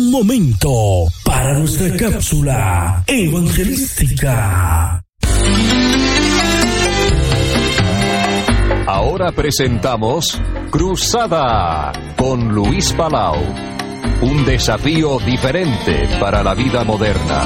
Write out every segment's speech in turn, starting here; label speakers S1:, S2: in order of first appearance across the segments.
S1: un momento para nuestra cápsula evangelística.
S2: Ahora presentamos Cruzada con Luis Palau. Un desafío diferente para la vida moderna.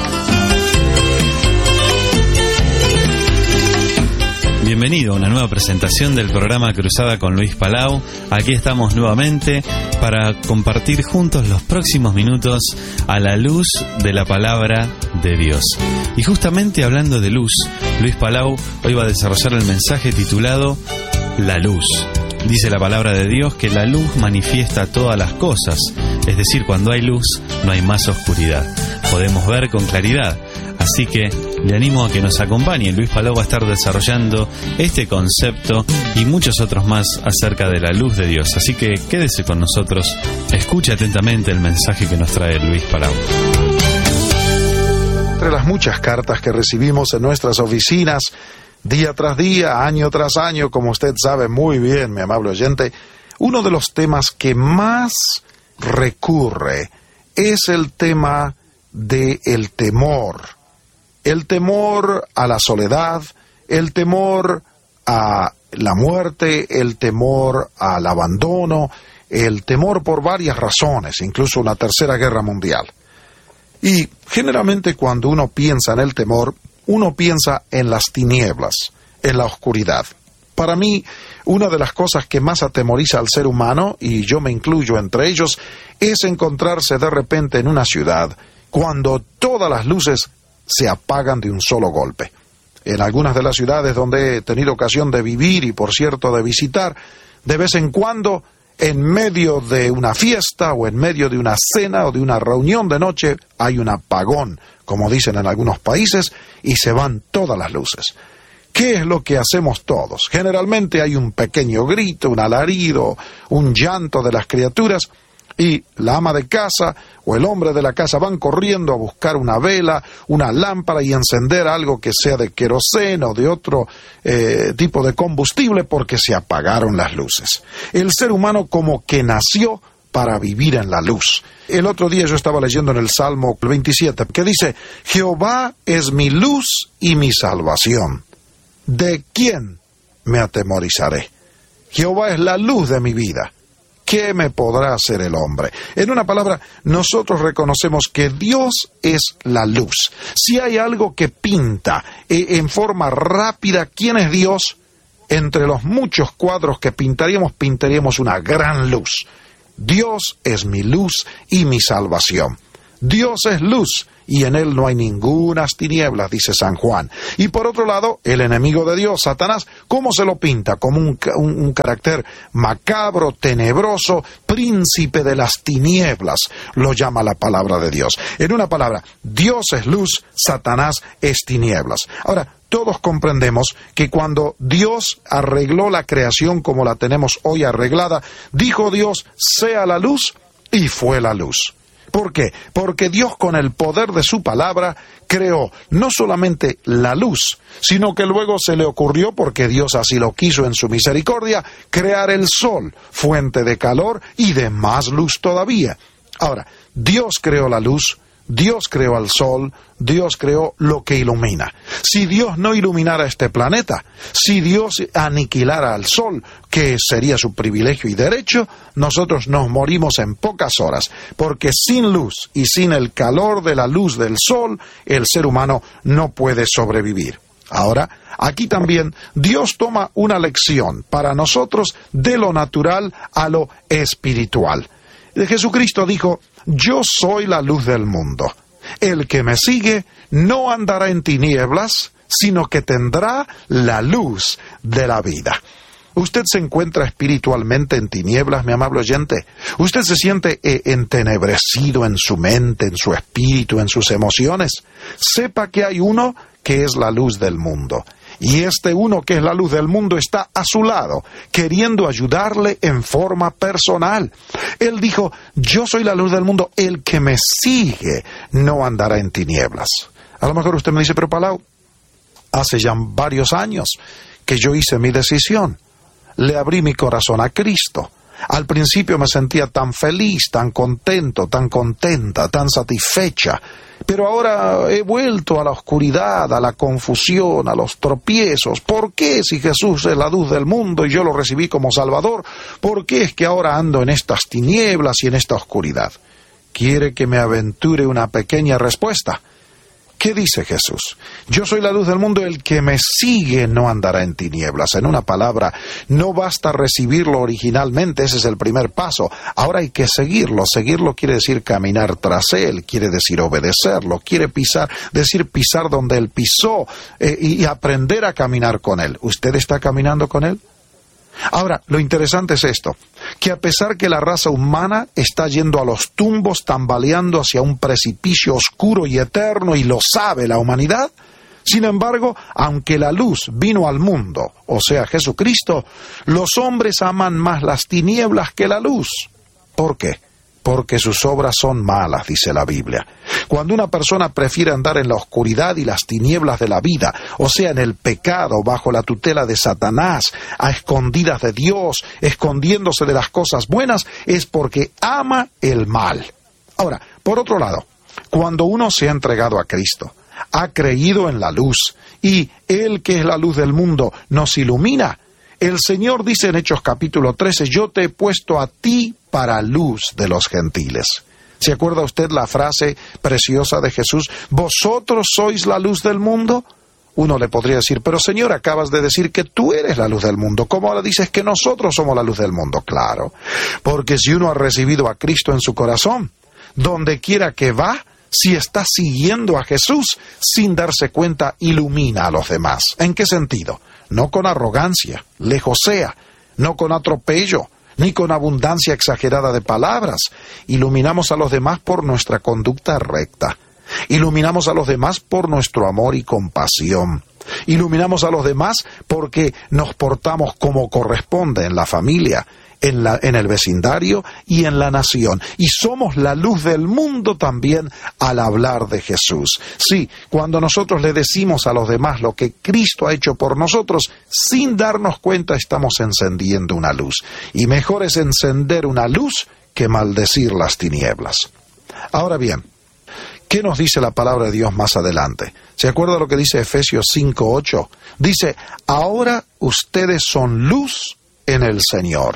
S3: Bienvenido a una nueva presentación del programa Cruzada con Luis Palau. Aquí estamos nuevamente para compartir juntos los próximos minutos a la luz de la palabra de Dios. Y justamente hablando de luz, Luis Palau hoy va a desarrollar el mensaje titulado La Luz. Dice la palabra de Dios que la luz manifiesta todas las cosas, es decir, cuando hay luz no hay más oscuridad. Podemos ver con claridad. Así que le animo a que nos acompañe. Luis Palau va a estar desarrollando este concepto y muchos otros más acerca de la luz de Dios. Así que quédese con nosotros, escuche atentamente el mensaje que nos trae Luis Palau.
S4: Entre las muchas cartas que recibimos en nuestras oficinas, día tras día, año tras año, como usted sabe muy bien, mi amable oyente, uno de los temas que más recurre es el tema del temor. El temor a la soledad, el temor a la muerte, el temor al abandono, el temor por varias razones, incluso una tercera guerra mundial. Y generalmente cuando uno piensa en el temor, uno piensa en las tinieblas, en la oscuridad. Para mí, una de las cosas que más atemoriza al ser humano, y yo me incluyo entre ellos, es encontrarse de repente en una ciudad cuando todas las luces se apagan de un solo golpe. En algunas de las ciudades donde he tenido ocasión de vivir y, por cierto, de visitar, de vez en cuando, en medio de una fiesta o en medio de una cena o de una reunión de noche, hay un apagón, como dicen en algunos países, y se van todas las luces. ¿Qué es lo que hacemos todos? Generalmente hay un pequeño grito, un alarido, un llanto de las criaturas, y la ama de casa o el hombre de la casa van corriendo a buscar una vela, una lámpara y encender algo que sea de queroseno o de otro tipo de combustible porque se apagaron las luces. El ser humano como que nació para vivir en la luz. El otro día yo estaba leyendo en el Salmo 27 que dice: Jehová es mi luz y mi salvación. ¿De quién me atemorizaré? Jehová es la luz de mi vida. ¿Qué me podrá hacer el hombre? En una palabra, nosotros reconocemos que Dios es la luz. Si hay algo que pinta en forma rápida quién es Dios, entre los muchos cuadros que pintaríamos una gran luz. Dios es mi luz y mi salvación. Dios es luz y en él no hay ningunas tinieblas, dice San Juan. Y por otro lado, el enemigo de Dios, Satanás, ¿cómo se lo pinta? Como un carácter macabro, tenebroso, príncipe de las tinieblas, lo llama la palabra de Dios. En una palabra, Dios es luz, Satanás es tinieblas. Ahora, todos comprendemos que cuando Dios arregló la creación como la tenemos hoy arreglada, dijo Dios, sea la luz, y fue la luz. ¿Por qué? Porque Dios con el poder de su palabra creó no solamente la luz, sino que luego se le ocurrió, porque Dios así lo quiso en su misericordia, crear el sol, fuente de calor y de más luz todavía. Ahora, Dios creó la luz, Dios creó al sol, Dios creó lo que ilumina. Si Dios no iluminara este planeta, si Dios aniquilara al sol, que sería su privilegio y derecho, nosotros nos morimos en pocas horas, porque sin luz y sin el calor de la luz del sol, el ser humano no puede sobrevivir. Ahora, aquí también Dios toma una lección para nosotros de lo natural a lo espiritual. Jesucristo dijo: yo soy la luz del mundo. El que me sigue no andará en tinieblas, sino que tendrá la luz de la vida. ¿Usted se encuentra espiritualmente en tinieblas, mi amable oyente? ¿Usted se siente entenebrecido en su mente, en su espíritu, en sus emociones? Sepa que hay uno que es la luz del mundo. Y este uno que es la luz del mundo está a su lado, queriendo ayudarle en forma personal. Él dijo: yo soy la luz del mundo, el que me sigue no andará en tinieblas. A lo mejor usted me dice: pero Palau, hace ya varios años que yo hice mi decisión. Le abrí mi corazón a Cristo. Al principio me sentía tan feliz, tan contento, tan contenta, tan satisfecha. Pero ahora he vuelto a la oscuridad, a la confusión, a los tropiezos. ¿Por qué, si Jesús es la luz del mundo y yo lo recibí como Salvador, por qué es que ahora ando en estas tinieblas y en esta oscuridad? ¿Quiere que me aventure una pequeña respuesta? ¿Qué dice Jesús? Yo soy la luz del mundo, el que me sigue no andará en tinieblas. En una palabra, no basta recibirlo originalmente, ese es el primer paso. Ahora hay que seguirlo. Seguirlo quiere decir caminar tras él, quiere decir obedecerlo, quiere decir pisar donde él pisó y aprender a caminar con él. ¿Usted está caminando con él? Ahora, lo interesante es esto, que a pesar que la raza humana está yendo a los tumbos, tambaleando hacia un precipicio oscuro y eterno, y lo sabe la humanidad, sin embargo, aunque la luz vino al mundo, o sea, Jesucristo, los hombres aman más las tinieblas que la luz. ¿Por qué? Porque sus obras son malas, dice la Biblia. Cuando una persona prefiere andar en la oscuridad y las tinieblas de la vida, o sea, en el pecado, bajo la tutela de Satanás, a escondidas de Dios, escondiéndose de las cosas buenas, es porque ama el mal. Ahora, por otro lado, cuando uno se ha entregado a Cristo, ha creído en la luz, y Él, que es la luz del mundo, nos ilumina, el Señor dice en Hechos capítulo 13, yo te he puesto a ti para luz de los gentiles. ¿Se acuerda usted la frase preciosa de Jesús? ¿Vosotros sois la luz del mundo? Uno le podría decir, pero Señor, acabas de decir que tú eres la luz del mundo. ¿Cómo ahora dices que nosotros somos la luz del mundo? Claro, porque si uno ha recibido a Cristo en su corazón, donde quiera que va, si está siguiendo a Jesús, sin darse cuenta, ilumina a los demás. ¿En qué sentido? No con arrogancia, lejos sea, no con atropello, ni con abundancia exagerada de palabras. Iluminamos a los demás por nuestra conducta recta. Iluminamos a los demás por nuestro amor y compasión. Iluminamos a los demás porque nos portamos como corresponde en la familia, en el vecindario y en la nación. Y somos la luz del mundo también al hablar de Jesús. Sí, cuando nosotros le decimos a los demás lo que Cristo ha hecho por nosotros, sin darnos cuenta estamos encendiendo una luz. Y mejor es encender una luz que maldecir las tinieblas. Ahora bien, ¿qué nos dice la palabra de Dios más adelante? ¿Se acuerda lo que dice Efesios 5:8? Dice, ahora ustedes son luz en el Señor.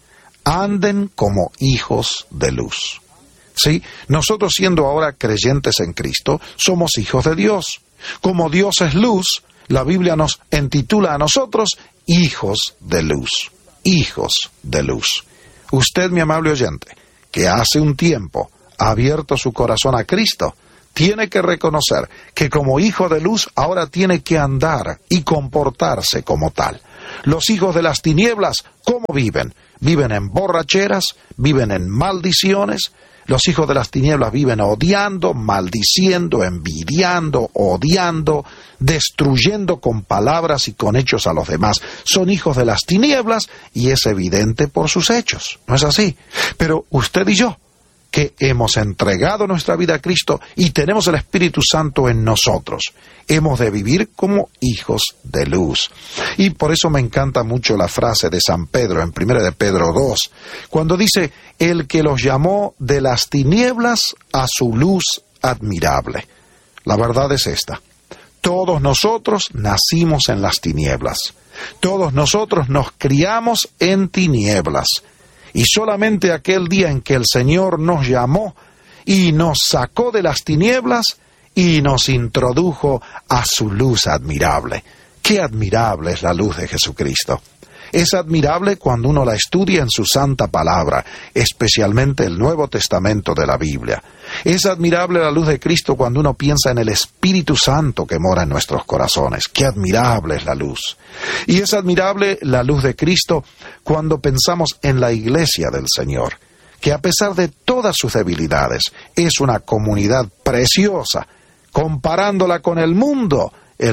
S4: Anden como hijos de luz. Sí, nosotros siendo ahora creyentes en Cristo, somos hijos de Dios. Como Dios es luz, la Biblia nos intitula a nosotros hijos de luz. Hijos de luz. Usted, mi amable oyente, que hace un tiempo ha abierto su corazón a Cristo, tiene que reconocer que como hijo de luz ahora tiene que andar y comportarse como tal. Los hijos de las tinieblas, ¿cómo viven? Viven en borracheras, viven en maldiciones. Los hijos de las tinieblas viven odiando, maldiciendo, envidiando, odiando, destruyendo con palabras y con hechos a los demás. Son hijos de las tinieblas y es evidente por sus hechos. ¿No es así? Pero usted y yo, que hemos entregado nuestra vida a Cristo y tenemos el Espíritu Santo en nosotros, hemos de vivir como hijos de luz. Y por eso me encanta mucho la frase de San Pedro en 1 de Pedro 2, cuando dice, el que los llamó de las tinieblas a su luz admirable. La verdad es esta, todos nosotros nacimos en las tinieblas, todos nosotros nos criamos en tinieblas. Y solamente aquel día en que el Señor nos llamó y nos sacó de las tinieblas y nos introdujo a su luz admirable. ¡Qué admirable es la luz de Jesucristo! Es admirable cuando uno la estudia en su santa palabra, especialmente el Nuevo Testamento de la Biblia. Es admirable la luz de Cristo cuando uno piensa en el Espíritu Santo que mora en nuestros corazones. ¡Qué admirable es la luz! Y es admirable la luz de Cristo cuando pensamos en la Iglesia del Señor, que a pesar de todas sus debilidades, es una comunidad preciosa. Comparándola con el mundo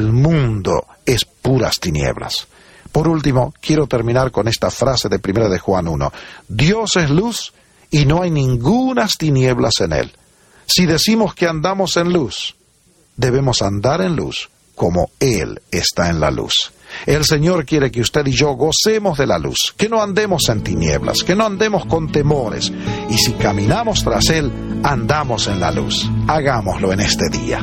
S4: es puras tinieblas. Por último, quiero terminar con esta frase de 1 de Juan 1. Dios es luz y no hay ningunas tinieblas en él. Si decimos que andamos en luz, debemos andar en luz como Él está en la luz. El Señor quiere que usted y yo gocemos de la luz, que no andemos en tinieblas, que no andemos con temores, y si caminamos tras Él, andamos en la luz. Hagámoslo en este día.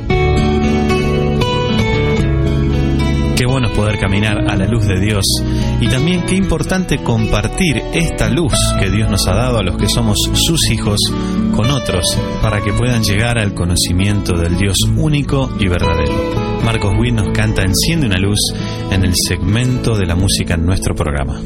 S3: Qué bueno es poder caminar a la luz de Dios, y también qué importante compartir esta luz que Dios nos ha dado a los que somos sus hijos con otros, para que puedan llegar al conocimiento del Dios único y verdadero. Marcos Witt nos canta Enciende una luz en el segmento de la música en nuestro programa.